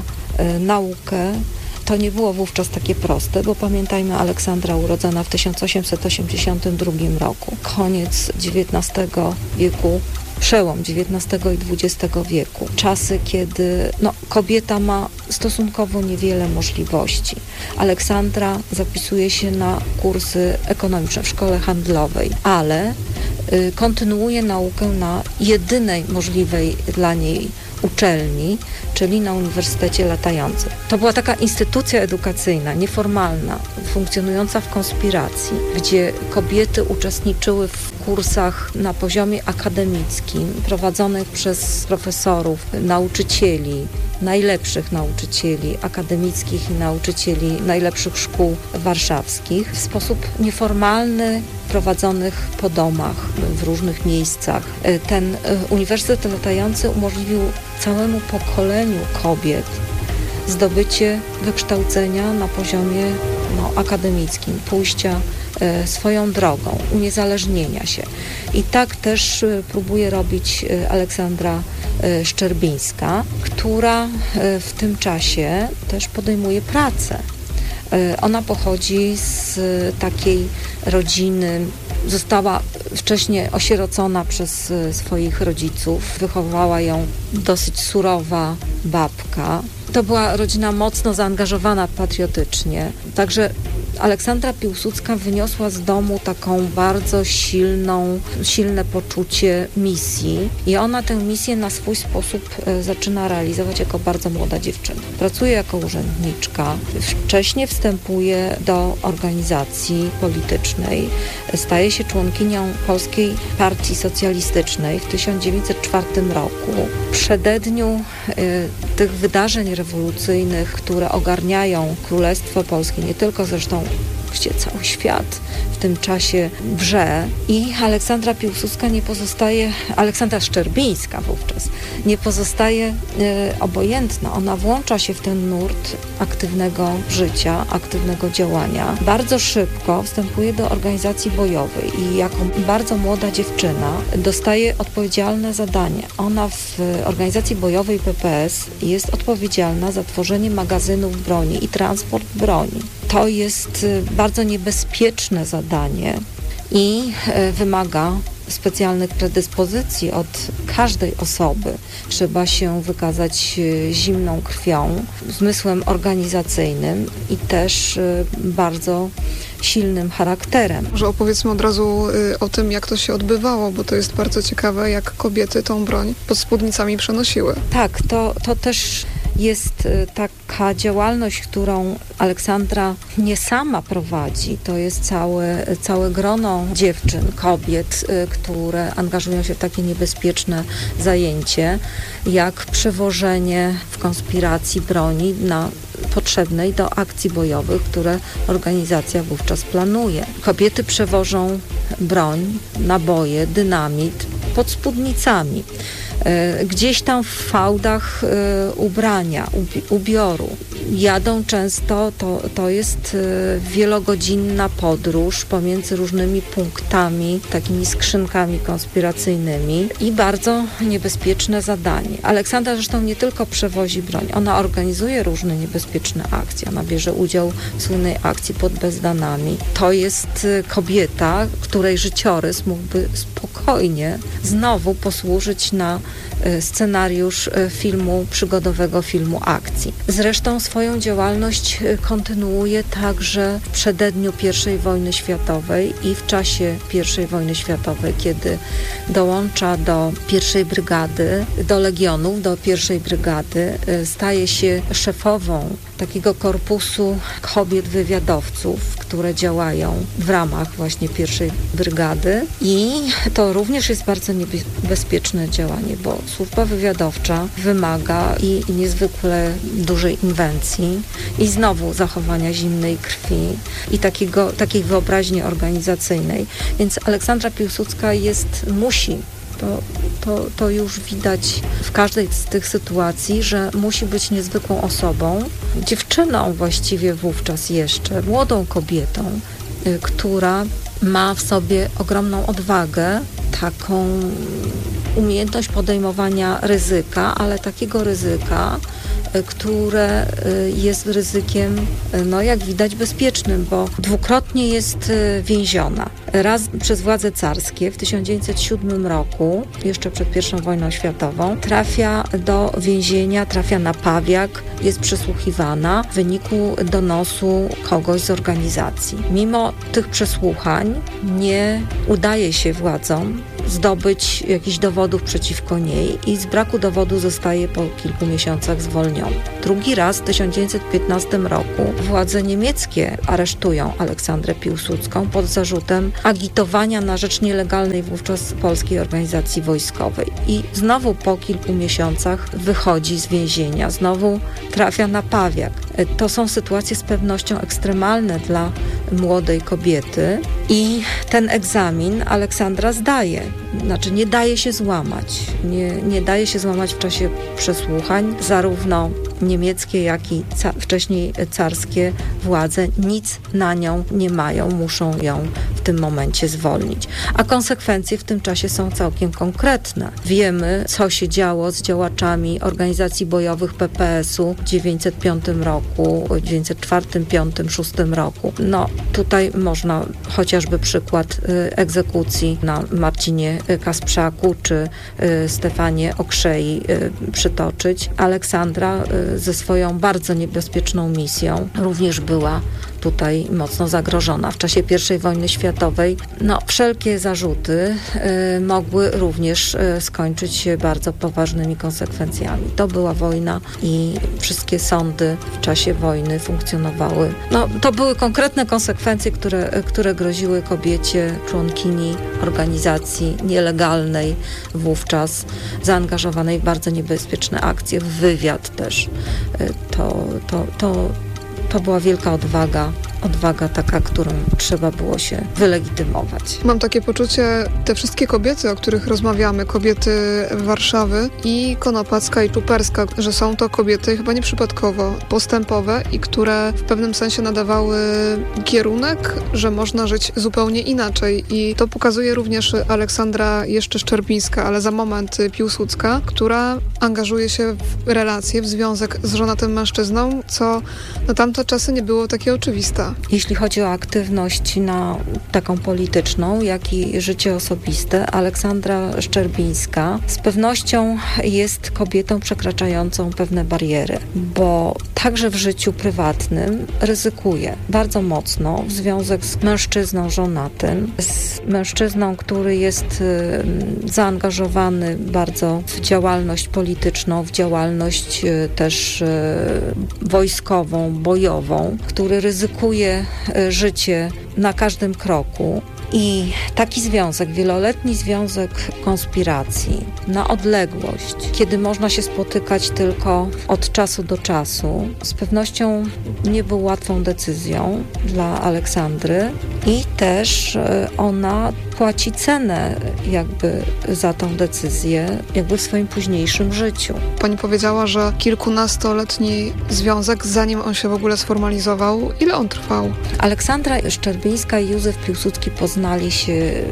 naukę. To nie było wówczas takie proste, bo pamiętajmy, Aleksandra urodzona w tysiąc osiemset osiemdziesiątym drugim roku. Koniec dziewiętnastego wieku, przełom dziewiętnastego i dwudziestego wieku. Czasy, kiedy no, kobieta ma stosunkowo niewiele możliwości. Aleksandra zapisuje się na kursy ekonomiczne w szkole handlowej, ale y, kontynuuje naukę na jedynej możliwej dla niej uczelni, czyli na Uniwersytecie Latającym. To była taka instytucja edukacyjna, nieformalna, funkcjonująca w konspiracji, gdzie kobiety uczestniczyły w kursach na poziomie akademickim, prowadzonych przez profesorów, nauczycieli, najlepszych nauczycieli akademickich i nauczycieli najlepszych szkół warszawskich, w sposób nieformalny, prowadzonych po domach, w różnych miejscach. Ten Uniwersytet Latający umożliwił całemu pokoleniu kobiet zdobycie wykształcenia na poziomie no, akademickim, pójścia e, swoją drogą, uniezależnienia się. I tak też e, próbuje robić e, Aleksandra e, Szczerbińska, która e, w tym czasie też podejmuje pracę. E, ona pochodzi z e, takiej rodziny, została wcześniej osierocona przez e, swoich rodziców, wychowała ją dosyć surowa babka. To była rodzina mocno zaangażowana patriotycznie, także Aleksandra Piłsudska wyniosła z domu taką bardzo silną, silne poczucie misji i ona tę misję na swój sposób zaczyna realizować jako bardzo młoda dziewczyna. Pracuje jako urzędniczka, wcześniej wstępuje do organizacji politycznej, staje się członkinią Polskiej Partii Socjalistycznej w tysiąc dziewięćset czwartym roku. W przededniu y, tych wydarzeń rewolucyjnych, które ogarniają Królestwo Polskie, nie tylko zresztą gdzie cały świat w tym czasie wrze i Aleksandra Piłsudska nie pozostaje, Aleksandra Szczerbińska wówczas, nie pozostaje e, obojętna. Ona włącza się w ten nurt aktywnego życia, aktywnego działania. Bardzo szybko wstępuje do organizacji bojowej i jako bardzo młoda dziewczyna dostaje odpowiedzialne zadanie. Ona w organizacji bojowej P P S jest odpowiedzialna za tworzenie magazynów broni i transport broni. To jest bardzo niebezpieczne zadanie i wymaga specjalnych predyspozycji od każdej osoby. Trzeba się wykazać zimną krwią, zmysłem organizacyjnym i też bardzo silnym charakterem. Może opowiedzmy od razu o tym, jak to się odbywało, bo to jest bardzo ciekawe, jak kobiety tą broń pod spódnicami przenosiły. Tak, to, to też jest taka działalność, którą Aleksandra nie sama prowadzi. To jest całe, całe grono dziewczyn, kobiet, które angażują się w takie niebezpieczne zajęcie, jak przewożenie w konspiracji broni na potrzebnej do akcji bojowych, które organizacja wówczas planuje. Kobiety przewożą broń, naboje, dynamit pod spódnicami. Gdzieś tam w fałdach ubrania, ubioru. Jadą często, to, to jest wielogodzinna podróż pomiędzy różnymi punktami, takimi skrzynkami konspiracyjnymi i bardzo niebezpieczne zadanie. Aleksandra zresztą nie tylko przewozi broń, ona organizuje różne niebezpieczne akcje. Ona bierze udział w słynnej akcji pod Bezdanami. To jest kobieta, której życiorys mógłby spokojnie znowu posłużyć na scenariusz filmu, przygodowego filmu akcji. Zresztą swoją działalność kontynuuje także w przededniu pierwszej wojny światowej i w czasie pierwszej wojny światowej, kiedy dołącza do pierwszej brygady, do legionów, do pierwszej brygady, staje się szefową takiego korpusu kobiet wywiadowców, które działają w ramach właśnie pierwszej brygady i to również jest bardzo niebezpieczne działanie, bo służba wywiadowcza wymaga i niezwykle dużej inwencji i znowu zachowania zimnej krwi i takiego, takiej wyobraźni organizacyjnej. Więc Aleksandra Piłsudska jest, musi To, to, to już widać w każdej z tych sytuacji, że musi być niezwykłą osobą, dziewczyną właściwie wówczas jeszcze, młodą kobietą, y, która ma w sobie ogromną odwagę, taką umiejętność podejmowania ryzyka, ale takiego ryzyka, które jest ryzykiem, no jak widać, bezpiecznym, bo dwukrotnie jest więziona. Raz przez władze carskie w tysiąc dziewięćset siódmym roku, jeszcze przed pierwszą wojną światową, trafia do więzienia, trafia na Pawiak, jest przesłuchiwana w wyniku donosu kogoś z organizacji. Mimo tych przesłuchań nie udaje się władzom zdobyć jakichś dowodów przeciwko niej i z braku dowodu zostaje po kilku miesiącach zwolniona. Drugi raz w tysiąc dziewięćset piętnastym roku władze niemieckie aresztują Aleksandrę Piłsudską pod zarzutem agitowania na rzecz nielegalnej wówczas polskiej organizacji wojskowej. I znowu po kilku miesiącach wychodzi z więzienia, znowu trafia na Pawiak. To są sytuacje z pewnością ekstremalne dla młodej kobiety i ten egzamin Aleksandra zdaje. Znaczy nie daje się złamać. Nie, nie daje się złamać w czasie przesłuchań. Zarówno niemieckie, jak i ca- wcześniej carskie władze nic na nią nie mają. Muszą ją w tym momencie zwolnić. A konsekwencje w tym czasie są całkiem konkretne. Wiemy, co się działo z działaczami organizacji bojowych P P S-u w tysiąc dziewięćset piątym roku, tysiąc dziewięćset czwartym, piątym, szóstym roku. No tutaj można chociażby przykład y, egzekucji na Marcinie Kasprzaku czy y, Stefanie Okrzei y, przytoczyć. Aleksandra y, ze swoją bardzo niebezpieczną misją również była tutaj mocno zagrożona. W czasie pierwszej wojny światowej no, wszelkie zarzuty y, mogły również y, skończyć się bardzo poważnymi konsekwencjami. To była wojna i wszystkie sądy w czasie wojny funkcjonowały. No, to były konkretne konsekwencje, które, które groziły kobiecie, członkini organizacji nielegalnej wówczas, zaangażowanej w bardzo niebezpieczne akcje, w wywiad też. Y, to, to, to To była wielka odwaga, odwaga taka, którą trzeba było się wylegitymować. Mam takie poczucie, te wszystkie kobiety, o których rozmawiamy, kobiety Warszawy i Konopacka i Czuperska, że są to kobiety chyba nieprzypadkowo postępowe i które w pewnym sensie nadawały kierunek, że można żyć zupełnie inaczej. I to pokazuje również Aleksandra jeszcze Szczerbińska, ale za moment Piłsudska, która angażuje się w relacje, w związek z żonatym mężczyzną, co na tamte czasy nie było takie oczywiste. Jeśli chodzi o aktywność na taką polityczną, jak i życie osobiste, Aleksandra Szczerbińska z pewnością jest kobietą przekraczającą pewne bariery, bo także w życiu prywatnym ryzykuje bardzo mocno w związek z mężczyzną żonatym, z mężczyzną, który jest y, zaangażowany bardzo w działalność polityczną, w działalność y, też y, wojskową, bojową, który ryzykuje życie na każdym kroku. I taki związek, wieloletni związek konspiracji na odległość, kiedy można się spotykać tylko od czasu do czasu, z pewnością nie był łatwą decyzją dla Aleksandry i też ona płaci cenę jakby za tą decyzję, jakby w swoim późniejszym życiu. Pani powiedziała, że kilkunastoletni związek, zanim on się w ogóle sformalizował, ile on trwał? Aleksandra Szczerbińska i Józef Piłsudski poznali się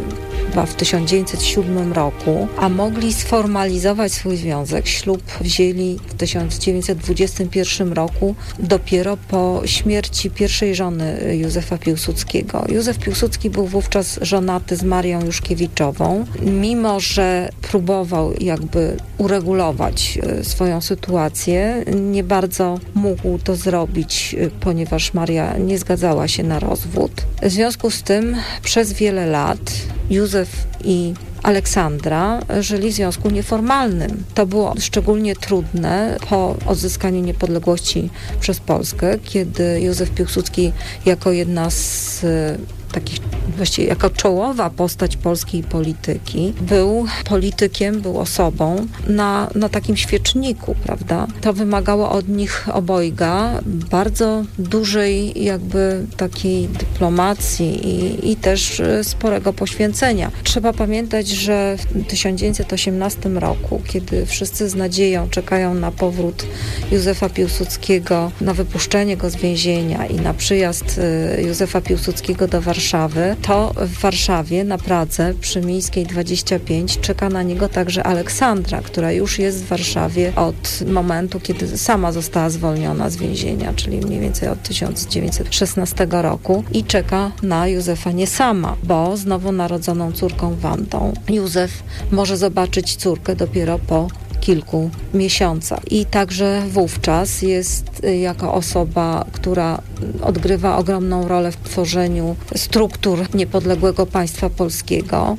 chyba w tysiąc dziewięćset siódmym roku, a mogli sformalizować swój związek. Ślub wzięli w tysiąc dziewięćset dwudziestym pierwszym roku dopiero po śmierci pierwszej żony Józefa Piłsudskiego. Józef Piłsudski był wówczas żonaty z Marią Juszkiewiczową. Mimo że próbował jakby uregulować swoją sytuację, nie bardzo mógł to zrobić, ponieważ Maria nie zgadzała się na rozwód. W związku z tym przez wiele lat Józef i Aleksandra żyli w związku nieformalnym. To było szczególnie trudne po odzyskaniu niepodległości przez Polskę, kiedy Józef Piłsudski jako jedna z takich, właściwie jako czołowa postać polskiej polityki, był politykiem, był osobą na, na takim świeczniku, prawda? To wymagało od nich obojga bardzo dużej jakby takiej dyplomacji i, i też sporego poświęcenia. Trzeba pamiętać, że w tysiąc dziewięćset osiemnastym roku, kiedy wszyscy z nadzieją czekają na powrót Józefa Piłsudskiego, na wypuszczenie go z więzienia i na przyjazd Józefa Piłsudskiego do Warszawy, Warszawy, to w Warszawie na Pradze przy Miejskiej dwadzieścia pięć czeka na niego także Aleksandra, która już jest w Warszawie od momentu, kiedy sama została zwolniona z więzienia, czyli mniej więcej od tysiąc dziewięćset szesnastego roku i czeka na Józefa nie sama, bo z nowonarodzoną córką Wandą Józef może zobaczyć córkę dopiero po kilku miesiącach. I także wówczas jest jako osoba, która odgrywa ogromną rolę w tworzeniu struktur niepodległego państwa polskiego,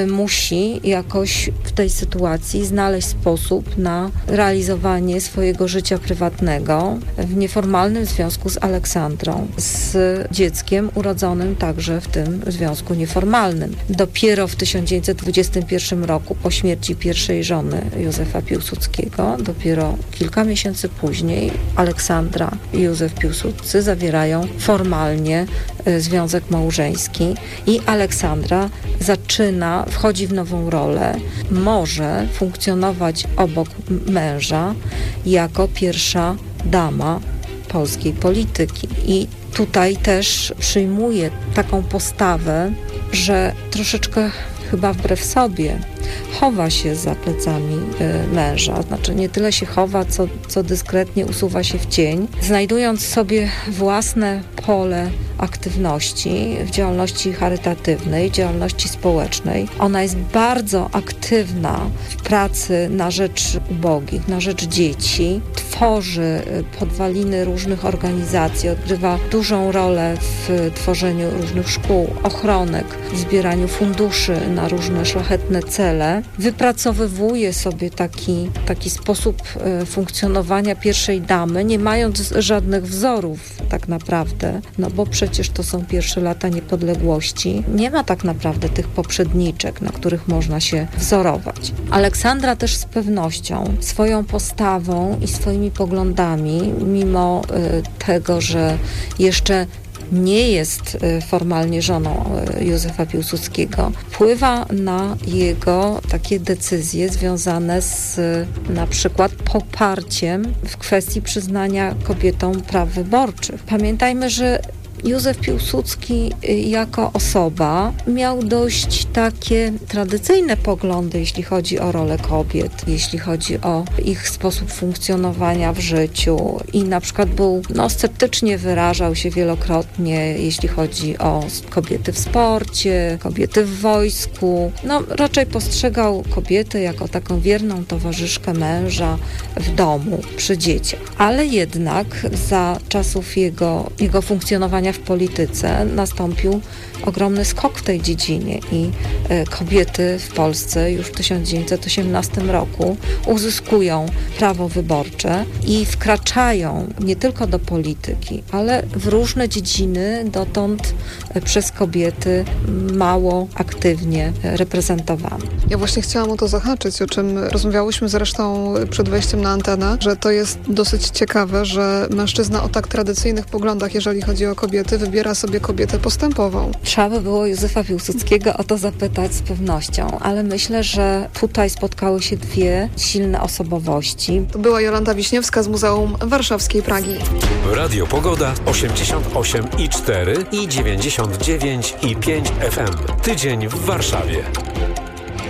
musi jakoś w tej sytuacji znaleźć sposób na realizowanie swojego życia prywatnego w nieformalnym związku z Aleksandrą, z dzieckiem urodzonym także w tym związku nieformalnym. Dopiero w tysiąc dziewięćset dwudziestym pierwszym roku, po śmierci pierwszej żony Józefa Piłsudskiego, dopiero kilka miesięcy później Aleksandra i Józef Piłsudscy zawierają formalnie związek małżeński i Aleksandra zaczyna, wchodzi w nową rolę, może funkcjonować obok męża jako pierwsza dama polskiej polityki. I tutaj też przyjmuje taką postawę, że troszeczkę chyba wbrew sobie chowa się za plecami y, męża. Znaczy nie tyle się chowa, co, co dyskretnie usuwa się w cień, znajdując sobie własne pole aktywności w działalności charytatywnej, działalności społecznej. Ona jest bardzo aktywna w pracy na rzecz ubogich, na rzecz dzieci. Tworzy podwaliny różnych organizacji, odgrywa dużą rolę w tworzeniu różnych szkół, ochronek, w zbieraniu funduszy na różne szlachetne cele. Wypracowywuje sobie taki, taki sposób funkcjonowania pierwszej damy, nie mając żadnych wzorów tak naprawdę, no bo przecież to są pierwsze lata niepodległości. Nie ma tak naprawdę tych poprzedniczek, na których można się wzorować. Aleksandra też z pewnością swoją postawą i swoimi poglądami, mimo y, tego, że jeszcze nie jest formalnie żoną Józefa Piłsudskiego, wpływa na jego takie decyzje związane z na przykład poparciem w kwestii przyznania kobietom praw wyborczych. Pamiętajmy, że Józef Piłsudski jako osoba miał dość takie tradycyjne poglądy, jeśli chodzi o rolę kobiet, jeśli chodzi o ich sposób funkcjonowania w życiu i na przykład był, no, sceptycznie wyrażał się wielokrotnie, jeśli chodzi o kobiety w sporcie, kobiety w wojsku. No, raczej postrzegał kobietę jako taką wierną towarzyszkę męża w domu, przy dzieciach. Ale jednak za czasów jego, jego funkcjonowania w polityce nastąpił ogromny skok w tej dziedzinie i y, kobiety w Polsce już w tysiąc dziewięćset osiemnastym roku uzyskują prawo wyborcze i wkraczają nie tylko do polityki, ale w różne dziedziny dotąd y, przez kobiety mało aktywnie y, reprezentowane. Ja właśnie chciałam o to zahaczyć, o czym rozmawiałyśmy zresztą przed wejściem na antenę, że to jest dosyć ciekawe, że mężczyzna o tak tradycyjnych poglądach, jeżeli chodzi o kobiety, kobiety wybiera sobie kobietę postępową. Trzeba by było Józefa Piłsudskiego o to zapytać z pewnością, ale myślę, że tutaj spotkały się dwie silne osobowości. To była Jolanta Wiśniewska z Muzeum Warszawskiej Pragi. Radio Pogoda osiemdziesiąt osiem i cztery i dziewięćdziesiąt dziewięć i pięć F M. Tydzień w Warszawie.